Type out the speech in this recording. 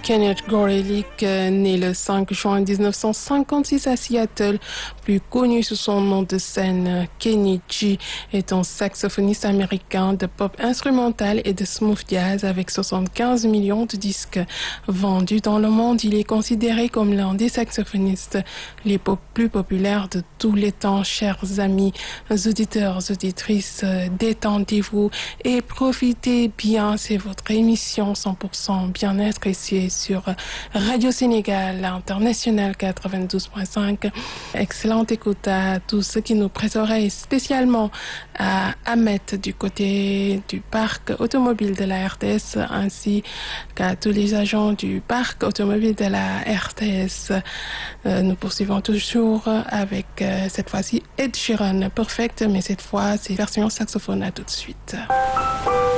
Kenneth Gorelick, né le 5 juin 1956 à Seattle, plus connu sous son nom de scène Kenny G, est un saxophoniste américain de pop instrumental et de smooth jazz avec 75 millions de disques vendus dans le monde. Il est considéré comme l'un des saxophonistes les plus populaires de tous les temps. Chers amis, auditeurs, auditrices, détendez-vous et profitez bien. C'est votre émission 100% bien-être ici sur Radio Sénégal International 92.5. Excellente écoute à tous ceux qui nous prêtent oreille, spécialement à Ahmed du côté du parc automobile de la RTS, ainsi qu'à tous les agents du parc automobile de la RTS. Nous poursuivons toujours avec cette fois-ci Ed Sheeran, Perfect, mais cette fois c'est version saxophone. À tout de suite.